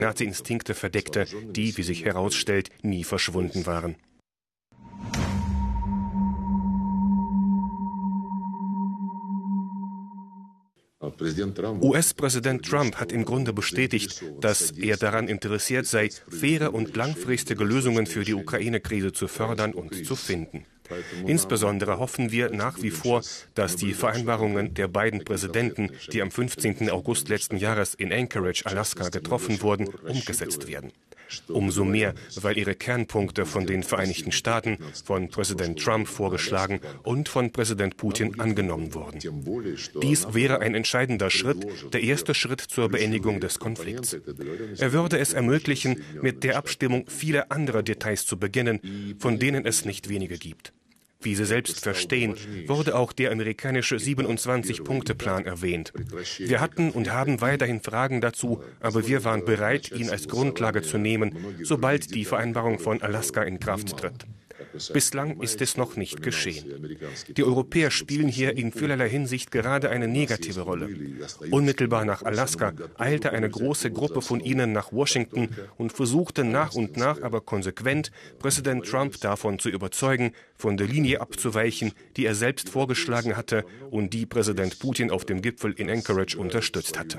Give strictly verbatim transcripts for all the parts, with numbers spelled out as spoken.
Nazi-Instinkte verdeckte, die, wie sich herausstellt, nie verschwunden waren. U S-Präsident Trump hat im Grunde bestätigt, dass er daran interessiert sei, faire und langfristige Lösungen für die Ukraine-Krise zu fördern und zu finden. Insbesondere hoffen wir nach wie vor, dass die Vereinbarungen der beiden Präsidenten, die am fünfzehnten August letzten Jahres in Anchorage, Alaska, getroffen wurden, umgesetzt werden. Umso mehr, weil ihre Kernpunkte von den Vereinigten Staaten, von Präsident Trump vorgeschlagen und von Präsident Putin angenommen wurden. Dies wäre ein entscheidender Schritt, der erste Schritt zur Beendigung des Konflikts. Er würde es ermöglichen, mit der Abstimmung viele andere Details zu beginnen, von denen es nicht wenige gibt. Wie Sie selbst verstehen, wurde auch der amerikanische siebenundzwanzig-Punkte-Plan erwähnt. Wir hatten und haben weiterhin Fragen dazu, aber wir waren bereit, ihn als Grundlage zu nehmen, sobald die Vereinbarung von Alaska in Kraft tritt. Bislang ist es noch nicht geschehen. Die Europäer spielen hier in vielerlei Hinsicht gerade eine negative Rolle. Unmittelbar nach Alaska eilte eine große Gruppe von ihnen nach Washington und versuchte nach und nach, aber konsequent, Präsident Trump davon zu überzeugen, von der Linie abzuweichen, die er selbst vorgeschlagen hatte und die Präsident Putin auf dem Gipfel in Anchorage unterstützt hatte.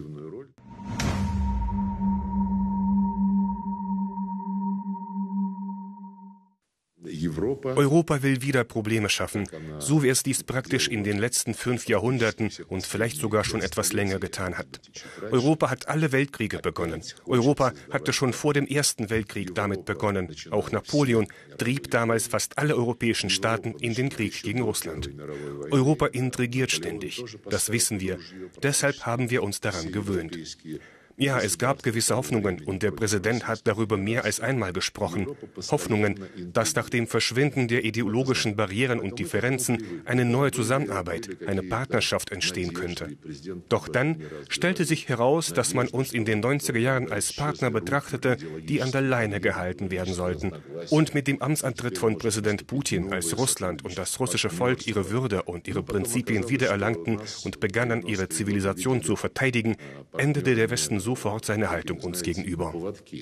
Europa will wieder Probleme schaffen, so wie es dies praktisch in den letzten fünf Jahrhunderten und vielleicht sogar schon etwas länger getan hat. Europa hat alle Weltkriege begonnen. Europa hatte schon vor dem Ersten Weltkrieg damit begonnen. Auch Napoleon trieb damals fast alle europäischen Staaten in den Krieg gegen Russland. Europa intrigiert ständig, das wissen wir. Deshalb haben wir uns daran gewöhnt. Ja, es gab gewisse Hoffnungen und der Präsident hat darüber mehr als einmal gesprochen. Hoffnungen, dass nach dem Verschwinden der ideologischen Barrieren und Differenzen eine neue Zusammenarbeit, eine Partnerschaft entstehen könnte. Doch dann stellte sich heraus, dass man uns in den neunziger Jahren als Partner betrachtete, die an der Leine gehalten werden sollten. Und mit dem Amtsantritt von Präsident Putin, als Russland und das russische Volk ihre Würde und ihre Prinzipien wiedererlangten und begannen, ihre Zivilisation zu verteidigen, endete der Westen sofort seine Haltung uns gegenüber.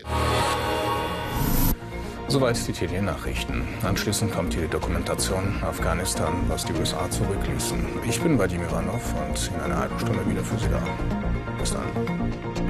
Soweit die T D N-Nachrichten. Anschließend kommt die Dokumentation Afghanistan, was die U S A zurückließen. Ich bin Vadim Ivanov und in einer halben Stunde wieder für Sie da. Bis dann.